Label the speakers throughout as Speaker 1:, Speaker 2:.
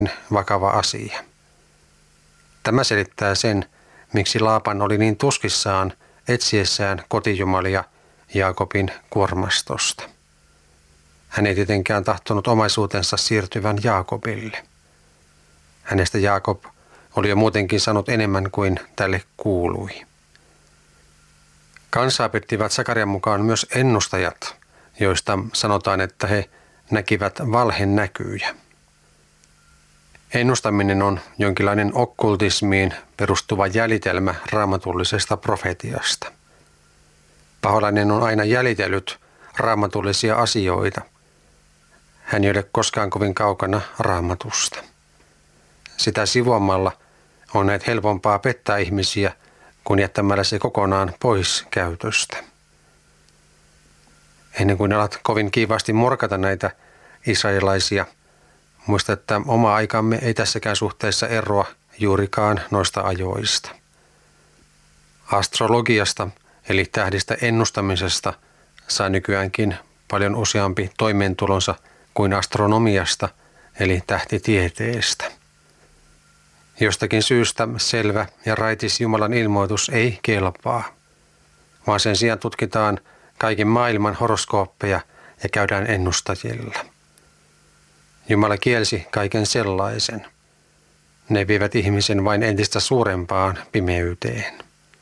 Speaker 1: vakava asia. Tämä selittää sen, miksi Laaban oli niin tuskissaan etsiessään kotijumalia Jaakobin kuormastosta. Hän ei tietenkään tahtonut omaisuutensa siirtyvän Jaakobille. Hänestä Jaakob oli jo muutenkin saanut enemmän kuin tälle kuului. Kansaa pitivät Sakarian mukaan myös ennustajat, joista sanotaan, että he näkivät valhenäkyjä. Ennustaminen on jonkinlainen okkultismiin perustuva jäljitelmä raamatullisesta profetiasta. Paholainen on aina jäljitellyt raamatullisia asioita. Hän ei ole koskaan kovin kaukana raamatusta. Sitä sivuamalla on näet helpompaa pettää ihmisiä kuin jättämällä se kokonaan pois käytöstä. Ennen kuin alat kovin kiivaasti morkata näitä israelilaisia, muista, että oma aikamme ei tässäkään suhteessa eroa juurikaan noista ajoista. Astrologiasta eli tähdistä ennustamisesta saa nykyäänkin paljon useampi toimeentulonsa kuin astronomiasta eli tähtitieteestä. Jostakin syystä selvä ja raitis Jumalan ilmoitus ei kelpaa, vaan sen sijaan tutkitaan kaiken maailman horoskooppeja ja käydään ennustajilla. Jumala kielsi kaiken sellaisen. Ne vievät ihmisen vain entistä suurempaan pimeyteen.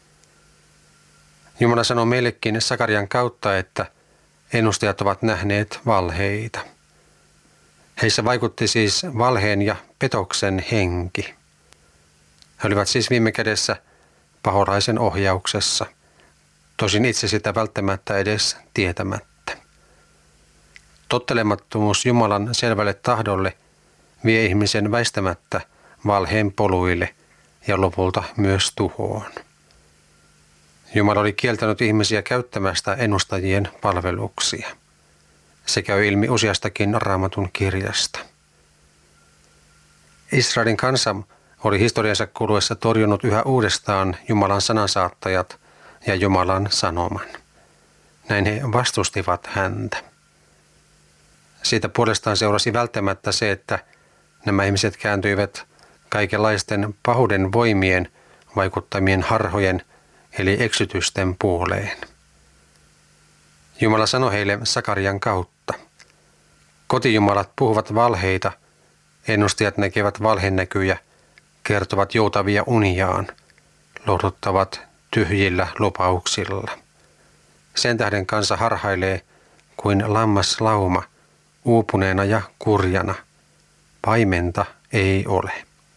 Speaker 1: Jumala sanoo meillekin Sakarian kautta, että ennustajat ovat nähneet valheita. Heissä vaikutti siis valheen ja petoksen henki. He olivat siis viime kädessä paholaisen ohjauksessa, tosin itse sitä välttämättä edes tietämättä. Tottelemattomuus Jumalan selvälle tahdolle vie ihmisen väistämättä valheen poluille ja lopulta myös tuhoon. Jumala oli kieltänyt ihmisiä käyttämästä ennustajien palveluksia. Se käy ilmi useastakin Raamatun kirjasta. Israelin kansa oli historiansa kuluessa torjunut yhä uudestaan Jumalan sanansaattajat ja Jumalan sanoman. Näin he vastustivat häntä. Siitä puolestaan seurasi välttämättä se, että nämä ihmiset kääntyivät kaikenlaisten pahuuden voimien vaikuttamien harhojen eli eksytysten puoleen. Jumala sanoi heille Sakarian kautta. Kotijumalat puhuvat valheita, ennustajat näkevät valhenäkyjä, kertovat joutavia uniaan, lohduttavat tyhjillä lupauksilla. Sen tähden kansa harhailee kuin lammaslauma, uupuneena ja kurjana. Paimenta ei ole.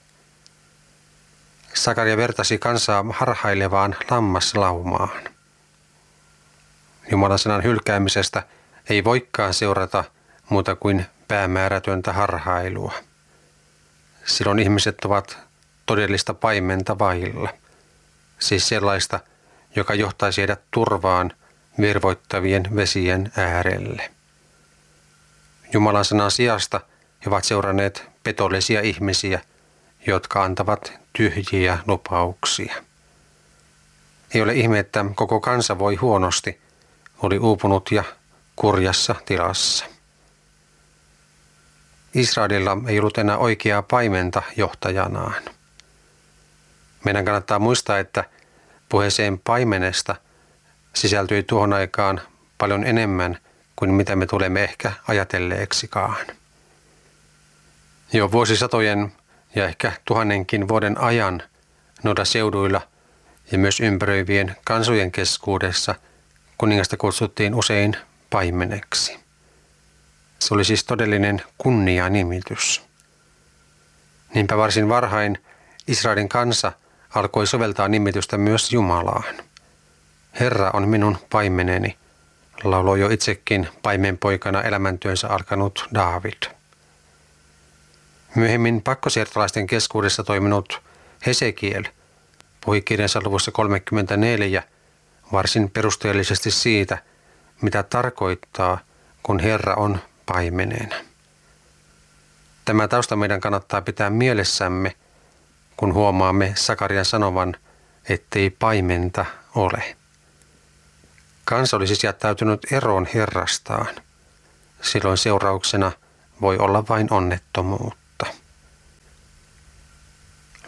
Speaker 1: Sakaria vertasi kansaa harhailevaan lammaslaumaan. Jumalan sanan hylkäämisestä ei voikaan seurata muuta kuin päämäärätöntä harhailua. Silloin ihmiset ovat todellista paimenta vailla, siis sellaista, joka johtaisi heidät turvaan virvoittavien vesien äärelle. Jumalan sanan sijasta he ovat seuranneet petollisia ihmisiä, jotka antavat tyhjiä lupauksia. Ei ole ihme, että koko kansa voi huonosti, oli uupunut ja kurjassa tilassa. Israelilla ei ollut enää oikeaa paimenta johtajanaan. Meidän kannattaa muistaa, että puheeseen paimenesta sisältyi tuohon aikaan paljon enemmän kuin mitä me tulemme ehkä ajatelleeksikaan. Jo vuosisatojen ja ehkä tuhannenkin vuoden ajan noilla seuduilla ja myös ympäröivien kansojen keskuudessa kuningasta kutsuttiin usein paimeneksi. Se oli siis todellinen kunnianimitys. Niinpä varsin varhain Israelin kansa alkoi soveltaa nimitystä myös Jumalaan. Herra on minun paimeneni, lauloi jo itsekin paimenpoikana elämäntyönsä alkanut Daavid. Myöhemmin pakkosiirtolaisten keskuudessa toiminut Hesekiel puhui kirjansa luvussa 34 varsin perusteellisesti siitä, mitä tarkoittaa, kun Herra on paimenena. Tämä tausta meidän kannattaa pitää mielessämme, kun huomaamme Sakarian sanovan, ettei paimenta ole. Kansa oli siis jättäytynyt eroon Herrastaan. Silloin seurauksena voi olla vain onnettomuutta.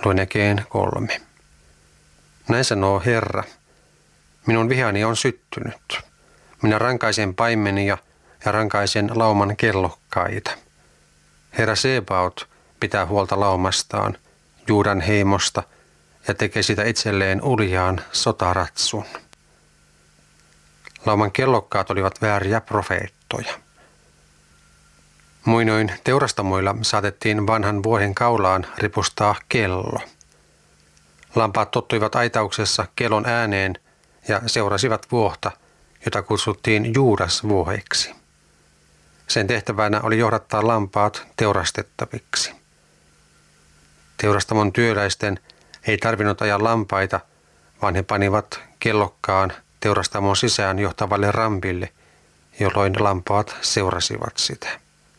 Speaker 1: Luen jakeen 3. Näin sanoo Herra, minun vihani on syttynyt. Minä rankaisen paimenia ja rankaisen lauman kellokkaita. Herra Sebaot pitää huolta laumastaan, Juudan heimosta, ja tekee sitä itselleen uljaan sotaratsun. Lauman kellokkaat olivat vääriä profeettoja. Muinoin teurastamoilla saatettiin vanhan vuoden kaulaan ripustaa kello. Lampaat tottuivat aitauksessa kellon ääneen ja seurasivat vuohta, jota kutsuttiin Juudasvuoheksi. Sen tehtävänä oli johdattaa lampaat teurastettaviksi. Teurastamon työläisten ei tarvinnut ajaa lampaita, vaan he panivat kellokkaan teurastamon sisään johtavalle rampille, jolloin lampaat seurasivat sitä.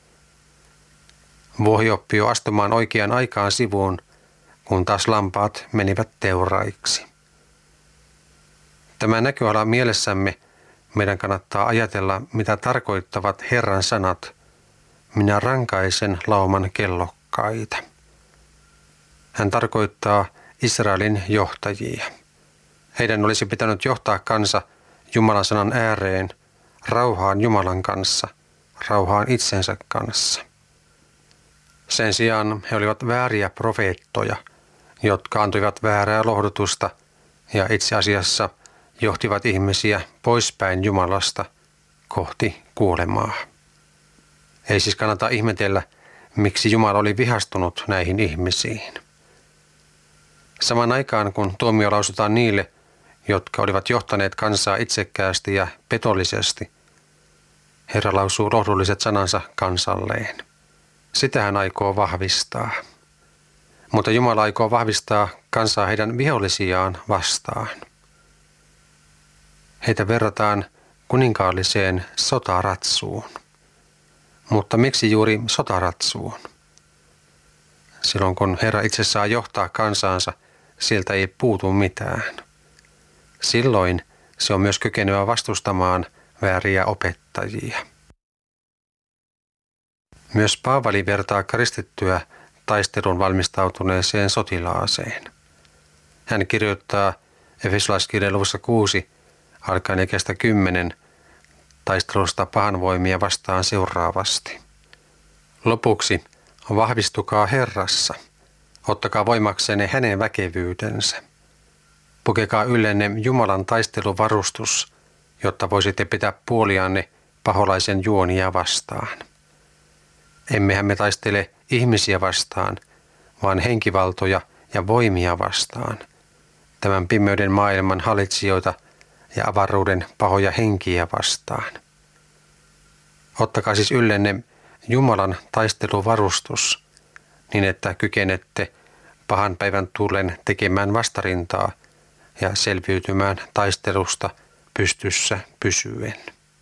Speaker 1: Vuohi oppi jo astumaan oikeaan aikaan sivuun, kun taas lampaat menivät teuraiksi. Tämä näköala mielessämme meidän kannattaa ajatella, mitä tarkoittavat Herran sanat, minä rankaisen lauman kellokkaita. Hän tarkoittaa Israelin johtajia. Heidän olisi pitänyt johtaa kansa Jumalan sanan ääreen, rauhaan Jumalan kanssa, rauhaan itsensä kanssa. Sen sijaan he olivat vääriä profeettoja, jotka antoivat väärää lohdutusta ja itse asiassa johtivat ihmisiä poispäin Jumalasta kohti kuolemaa. Ei siis kannata ihmetellä, miksi Jumala oli vihastunut näihin ihmisiin. Samaan aikaan, kun tuomio lausutaan niille, jotka olivat johtaneet kansaa itsekkäästi ja petollisesti, Herra lausuu lohdulliset sanansa kansalleen. Sitä hän aikoo vahvistaa. Mutta Jumala aikoo vahvistaa kansaa heidän vihollisiaan vastaan. Heitä verrataan kuninkaalliseen sotaratsuun. Mutta miksi juuri sotaratsuun? Silloin kun Herra itse saa johtaa kansaansa, siltä ei puutu mitään. Silloin se on myös kykenevä vastustamaan vääriä opettajia. Myös Paavali vertaa kristittyä taistelun valmistautuneeseen sotilaaseen. Hän kirjoittaa Efesolaiskirjeen luvussa 6, alkaen jakeesta 10, taistelusta pahanvoimia vastaan seuraavasti. Lopuksi vahvistukaa Herrassa, ottakaa voimaksenne hänen väkevyytensä. Pukekaa yllenne Jumalan taisteluvarustus, jotta voisitte pitää puolianne paholaisen juonia vastaan. Emmehän me taistele ihmisiä vastaan, vaan henkivaltoja ja voimia vastaan, tämän pimeyden maailman hallitsijoita ja avaruuden pahoja henkiä vastaan. Ottakaa siis yllenne Jumalan taisteluvarustus, niin että kykenette pahan päivän tullen tekemään vastarintaa ja selviytymään taistelusta pystyssä pysyen.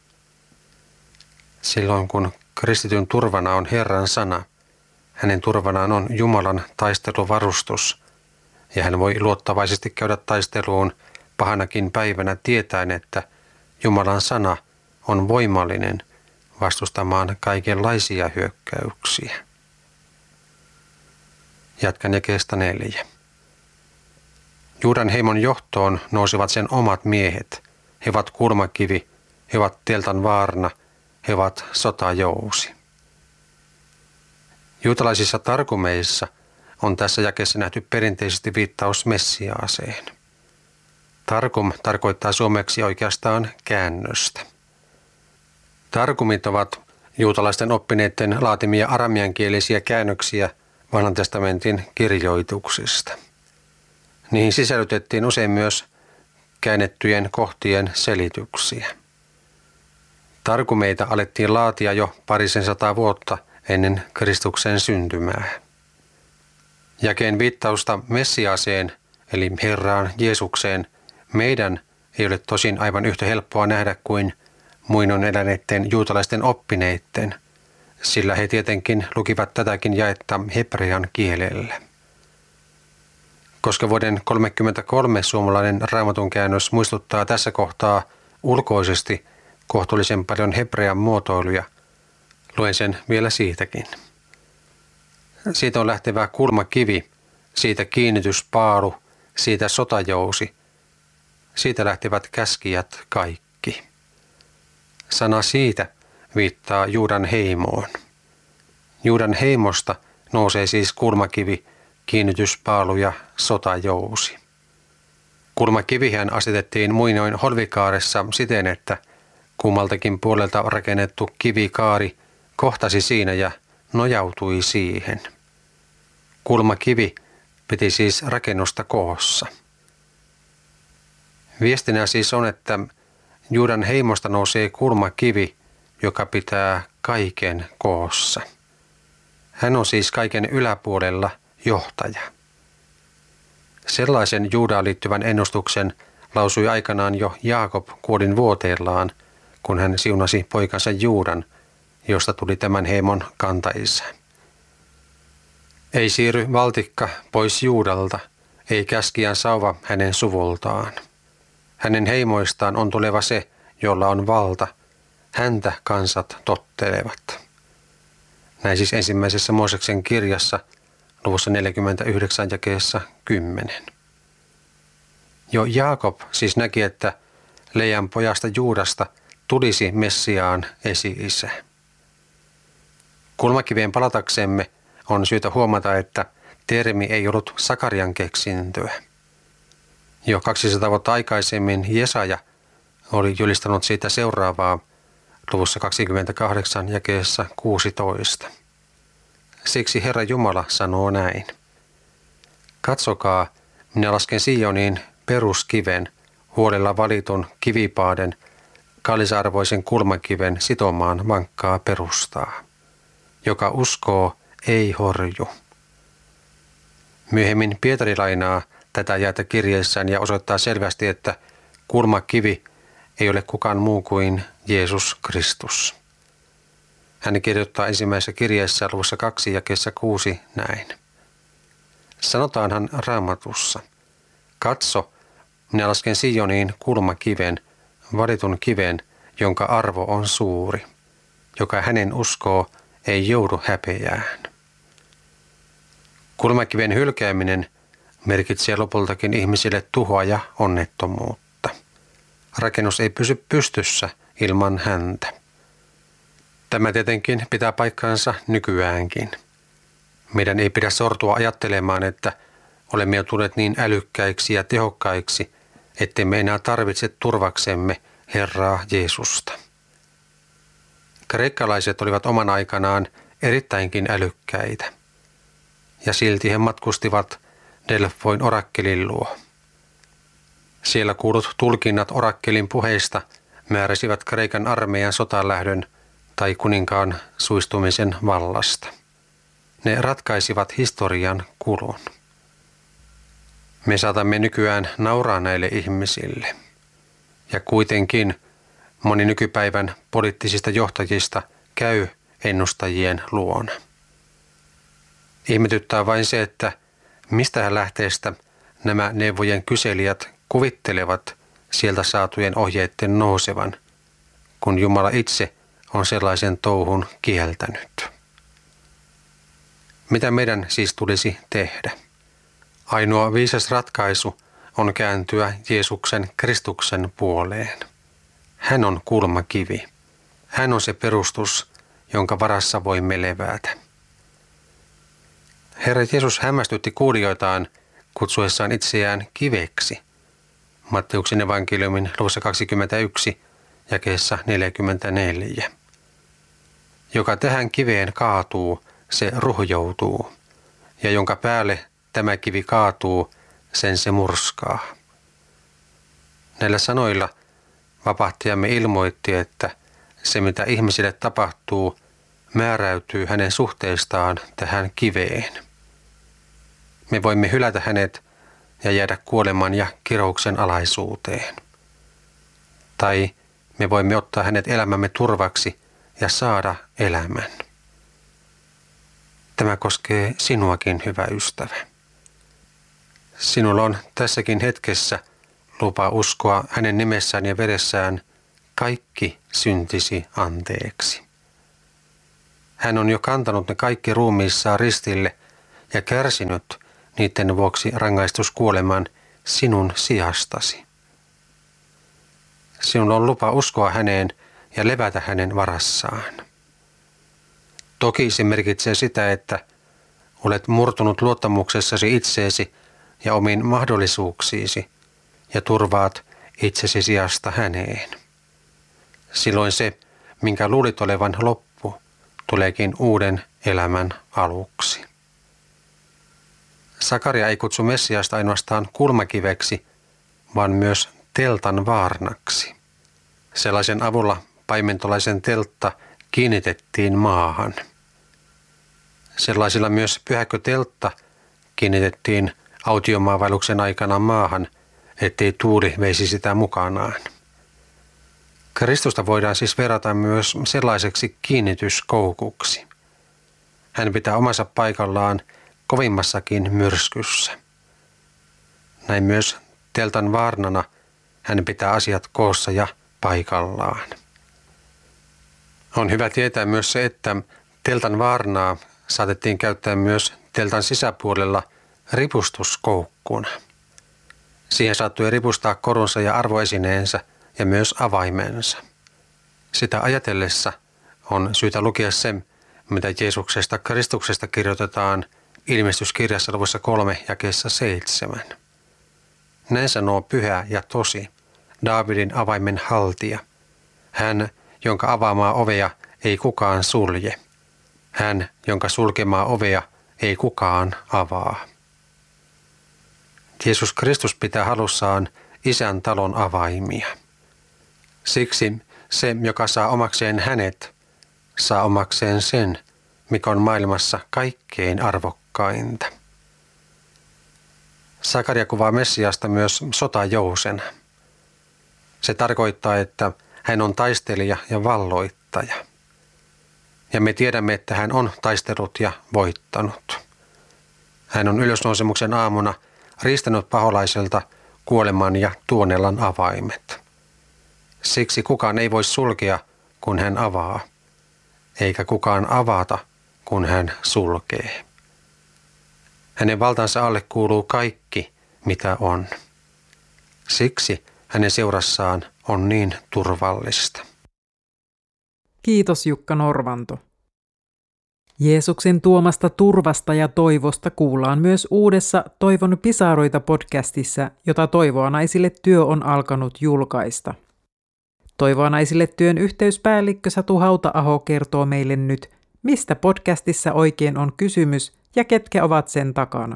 Speaker 1: Silloin kun kristityn turvana on Herran sana, hänen turvanaan on Jumalan taisteluvarustus, ja hän voi luottavaisesti käydä taisteluun pahanakin päivänä tietäen, että Jumalan sana on voimallinen vastustamaan kaikenlaisia hyökkäyksiä. Jatkan jakeesta 4. Juudan heimon johtoon nousivat sen omat miehet. He ovat kulmakivi, he ovat teltan vaarna, he ovat sotajousi. Juutalaisissa tarkumeissa on tässä jakeessa nähty perinteisesti viittaus Messiaaseen. Tarkum tarkoittaa suomeksi oikeastaan käännöstä. Tarkumit ovat juutalaisten oppineiden laatimia aramiankielisiä käännöksiä Vanhan testamentin kirjoituksista. Niihin sisällytettiin usein myös käännettyjen kohtien selityksiä. Tarkumeita alettiin laatia jo 200 vuotta ennen Kristuksen syntymää. Jakeen viittausta Messiaaseen eli Herraan Jeesukseen meidän ei ole tosin aivan yhtä helppoa nähdä kuin muinoin eläneiden juutalaisten oppineiden, sillä he tietenkin lukivat tätäkin jaetta hebrean kielellä. Koska vuoden 1933 suomalainen Raamatun käännös muistuttaa tässä kohtaa ulkoisesti kohtuullisen paljon hebrean muotoiluja, luen sen vielä siitäkin. Siitä on lähtevä kulmakivi, siitä kiinnityspaalu, siitä sotajousi, siitä lähtivät käskijät kaikki. Sana siitä viittaa Juudan heimoon. Juudan heimosta nousee siis kulmakivi, kiinnityspaalu ja sotajousi. Kulmakivihän asetettiin muinoin Holvikaaressa siten, että kummaltakin puolelta rakennettu kivikaari kohtasi siinä ja nojautui siihen. Kulmakivi piti siis rakennusta koossa. Viestinä siis on, että Juudan heimosta nousee kulmakivi, joka pitää kaiken koossa. Hän on siis kaiken yläpuolella johtaja. Sellaisen Juudaan liittyvän ennustuksen lausui aikanaan jo Jaakob kuolinvuoteellaan, kun hän siunasi poikansa Juudan, josta tuli tämän heimon kantaisä. Ei siirry valtikka pois Juudalta, ei käskijän sauva hänen suvultaan. Hänen heimoistaan on tuleva se, jolla on valta. Häntä kansat tottelevat. Näin siis ensimmäisessä Mooseksen kirjassa, luvussa 49 jakeessa 10. Jo Jaakob siis näki, että Lean pojasta Juudasta tulisi Messiaan esi-isä. Kulmakivien palataksemme on syytä huomata, että termi ei ollut Sakarian keksintöä. Jo 200 vuotta aikaisemmin Jesaja oli julistanut siitä seuraavaa luvussa 28 jakeessa 16. Siksi Herra Jumala sanoo näin. Katsokaa, minä lasken Sioniin peruskiven, huolella valitun kivipaaden, kallisarvoisen kulmakiven sitomaan vankkaa perustaa. Joka uskoo, ei horju. Myöhemmin Pietari lainaa tätä jaetta kirjeessään ja osoittaa selvästi, että kulmakivi ei ole kukaan muu kuin Jeesus Kristus. Hän kirjoittaa ensimmäisessä kirjeessä luvussa 2 jakeessa 6 näin. Sanotaanhan Raamatussa, katso, minä lasken Sioniin kulmakiven, valitun kiven, jonka arvo on suuri, joka hänen uskoo ei joudu häpeään. Kulmakiven hylkääminen merkitsee lopultakin ihmisille tuhoa ja onnettomuutta. Rakennus ei pysy pystyssä ilman häntä. Tämä tietenkin pitää paikkansa nykyäänkin. Meidän ei pidä sortua ajattelemaan, että olemme jo tulleet niin älykkäiksi ja tehokkaiksi, ettemme enää tarvitse turvaksemme Herraa Jeesusta. Kreikkalaiset olivat oman aikanaan erittäinkin älykkäitä, ja silti he matkustivat Delfoin orakkelin luo. Siellä kuulut tulkinnat orakkelin puheista määräsivät Kreikan armeijan sotalähdön tai kuninkaan suistumisen vallasta. Ne ratkaisivat historian kulun. Me saatamme nykyään nauraa näille ihmisille. Ja kuitenkin moni nykypäivän poliittisista johtajista käy ennustajien luona. Ihmetyttää vain se, että mistä lähteestä nämä neuvojen kyselijät kuvittelevat sieltä saatujen ohjeiden nousevan, kun Jumala itse on sellaisen touhun kieltänyt. Mitä meidän siis tulisi tehdä? Ainoa viisas ratkaisu on kääntyä Jeesuksen Kristuksen puoleen. Hän on kulmakivi. Hän on se perustus, jonka varassa voimme levätä. Herra Jeesus hämmästytti kuulijoitaan kutsuessaan itseään kiveksi. Matteuksen evankeliumin luvussa 21 jakeessa 44. Joka tähän kiveen kaatuu, se ruhjoutuu, ja jonka päälle tämä kivi kaatuu, sen se murskaa. Näillä sanoilla vapahtajamme ilmoitti, että se mitä ihmisille tapahtuu, määräytyy hänen suhteestaan tähän kiveen. Me voimme hylätä hänet ja jäädä kuoleman ja kirouksen alaisuuteen. Tai me voimme ottaa hänet elämämme turvaksi ja saada elämän. Tämä koskee sinuakin, hyvä ystävä. Sinulla on tässäkin hetkessä lupa uskoa hänen nimessään ja veressään kaikki syntisi anteeksi. Hän on jo kantanut ne kaikki ruumiissaan ristille ja kärsinyt niiden vuoksi rangaistus kuolemaan sinun sijastasi. Sinun on lupa uskoa häneen ja levätä hänen varassaan. Toki se merkitsee sitä, että olet murtunut luottamuksessasi itseesi ja omiin mahdollisuuksiisi ja turvaat itsesi sijasta häneen. Silloin se, minkä luulit olevan loppu, tuleekin uuden elämän aluksi. Sakaria ei kutsu Messiasta ainoastaan kulmakiveksi, vaan myös teltan vaarnaksi. Sellaisen avulla paimentolaisen teltta kiinnitettiin maahan. Sellaisilla myös pyhäkköteltta kiinnitettiin autiomaavaelluksen aikana maahan, ettei tuuli veisi sitä mukanaan. Kristusta voidaan siis verrata myös sellaiseksi kiinnityskoukuksi. Hän pitää omansa paikallaan kovimmassakin myrskyssä. Näin myös teltan vaarnana hän pitää asiat koossa ja paikallaan. On hyvä tietää myös se, että teltan vaarnaa saatettiin käyttää myös teltan sisäpuolella ripustuskoukkuna. Siihen saattoi ripustaa korunsa ja arvoesineensä ja myös avaimensa. Sitä ajatellessa on syytä lukea se, mitä Jeesuksesta Kristuksesta kirjoitetaan Ilmestyskirjassa luvussa 3 jakeessa 7. Näin sanoo pyhä ja tosi, Daavidin avaimen haltija. Hän, jonka avaamaa ovea ei kukaan sulje. Hän, jonka sulkemaa ovea ei kukaan avaa. Jeesus Kristus pitää halussaan Isän talon avaimia. Siksi se, joka saa omakseen hänet, saa omakseen sen, mikä on maailmassa kaikkein arvokkainta. Sakaria kuvaa Messiasta myös sotajousena. Se tarkoittaa, että hän on taistelija ja valloittaja. Ja me tiedämme, että hän on taistellut ja voittanut. Hän on ylösnousemuksen aamuna riistänyt paholaiselta kuoleman ja tuonelan avaimet. Siksi kukaan ei voi sulkea, kun hän avaa, eikä kukaan avata, kun hän sulkee. Hänen valtansa alle kuuluu kaikki, mitä on. Siksi hänen seurassaan on niin turvallista.
Speaker 2: Kiitos Jukka Norvanto. Jeesuksen tuomasta turvasta ja toivosta kuullaan myös uudessa Toivon pisaroita podcastissa, jota Toivoa naisille työ on alkanut julkaista. Toivoa naisille työn yhteyspäällikkö Satu Hauta-aho kertoo meille nyt, mistä podcastissa oikein on kysymys ja ketkä ovat sen takana.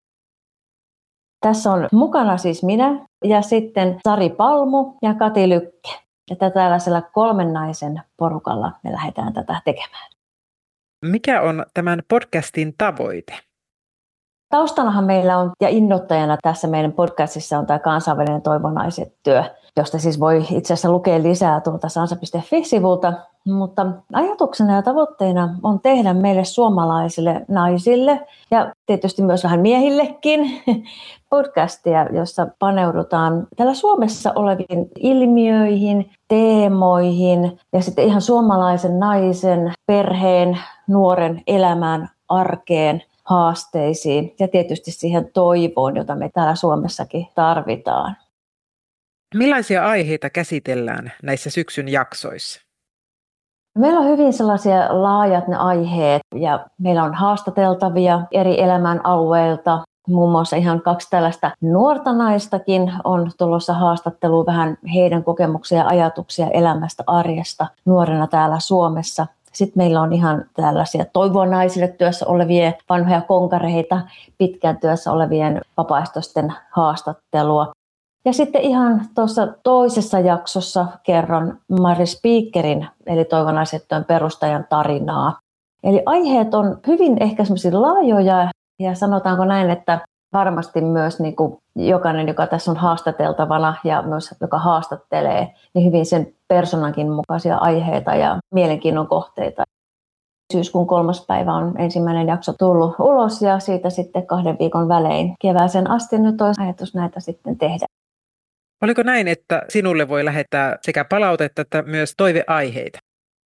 Speaker 3: Tässä on mukana siis minä ja sitten Sari Palmu ja Kati Lykke. Että tällaisella 3 naisen porukalla me lähdetään tätä tekemään.
Speaker 2: Mikä on tämän podcastin tavoite?
Speaker 3: Taustanahan meillä on ja innoittajana tässä meidän podcastissa on tämä kansainvälinen Toivonaiset työ, josta siis voi itse asiassa lukea lisää tuolta sansa.fi-sivulta. Mutta ajatuksena ja tavoitteena on tehdä meille suomalaisille naisille ja tietysti myös vähän miehillekin podcastia, jossa paneudutaan täällä Suomessa oleviin ilmiöihin, teemoihin ja sitten ihan suomalaisen naisen, perheen, nuoren elämään, arkeen, haasteisiin ja tietysti siihen toivoon, jota me täällä Suomessakin tarvitaan.
Speaker 2: Millaisia aiheita käsitellään näissä syksyn jaksoissa?
Speaker 3: Meillä on hyvin sellaisia laajat ne aiheet ja meillä on haastateltavia eri elämän alueilta. Muun muassa ihan 2 tällaista nuorta naistakin on tulossa haastatteluun vähän heidän kokemuksia ja ajatuksia elämästä arjesta nuorena täällä Suomessa. Sitten meillä on ihan tällaisia Toivoa naisille työssä olevia vanhoja konkareita, pitkään työssä olevien vapaaehtoisten haastattelua. Ja sitten ihan tuossa toisessa jaksossa kerron Mari Speakerin, eli Toivon naiset työn perustajan tarinaa. Eli aiheet on hyvin ehkä semmoisia laajoja ja sanotaanko näin, että varmasti myös niin kuin jokainen, joka tässä on haastateltavana ja myös joka haastattelee, niin hyvin sen personankin mukaisia aiheita ja mielenkiinnon kohteita. Syyskuun 3. päivä on ensimmäinen jakso tullut ulos ja siitä sitten 2 viikon välein kevääseen asti nyt olisi ajatus näitä sitten tehdä.
Speaker 2: Oliko näin, että sinulle voi lähettää sekä palautetta että myös toiveaiheita?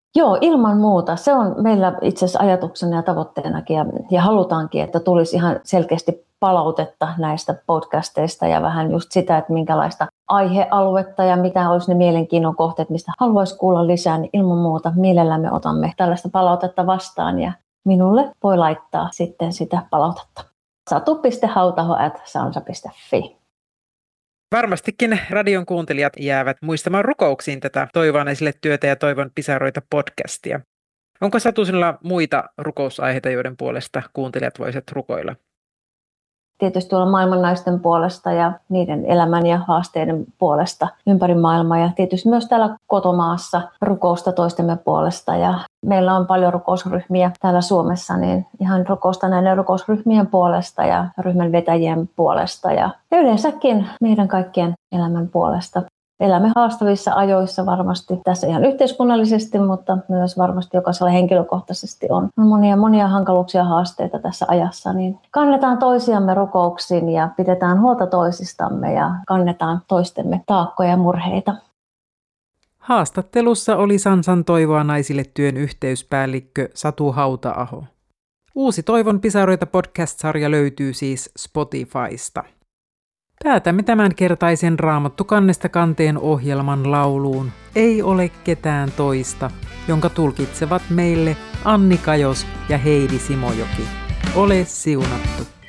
Speaker 3: Joo, ilman muuta. Se on meillä itse asiassa ajatuksena ja tavoitteenakin ja halutaankin, että tulisi ihan selkeästi palautetta näistä podcasteista ja vähän just sitä, että minkälaista aihealuetta ja mitä olisi ne mielenkiinnon kohteet, mistä haluaisi kuulla lisää, niin ilman muuta mielellämme otamme tällaista palautetta vastaan ja minulle voi laittaa sitten sitä palautetta. satu.hautaho@sansa.fi.
Speaker 2: Varmastikin radion kuuntelijat jäävät muistamaan rukouksiin tätä Toivoa naisille työtä ja Toivon pisaroita podcastia. Onko Satu sinulla muita rukousaiheita, joiden puolesta kuuntelijat voisivat rukoilla?
Speaker 3: Tietysti tuolla maailman naisten puolesta ja niiden elämän ja haasteiden puolesta ympäri maailmaa ja tietysti myös täällä kotomaassa rukousta toistemme puolesta. Ja meillä on paljon rukousryhmiä täällä Suomessa, niin ihan rukousta näiden rukousryhmien puolesta ja ryhmän vetäjien puolesta ja yleensäkin meidän kaikkien elämän puolesta. Elämme haastavissa ajoissa varmasti tässä ihan yhteiskunnallisesti, mutta myös varmasti jokaisella henkilökohtaisesti on monia hankaluuksia ja haasteita tässä ajassa. Niin kannetaan toisiamme rukouksiin ja pidetään huolta toisistamme ja kannetaan toistemme taakkoja ja murheita.
Speaker 2: Haastattelussa oli Sansan Toivoa naisille työn yhteyspäällikkö Satu Hauta-aho. Uusi Toivon pisaroita podcast-sarja löytyy siis Spotifysta. Päätämme tämänkertaisen Raamattu kannesta kanteen ohjelman lauluun Ei ole ketään toista, jonka tulkitsevat meille Anni Kajos ja Heidi Simojoki. Ole siunattu!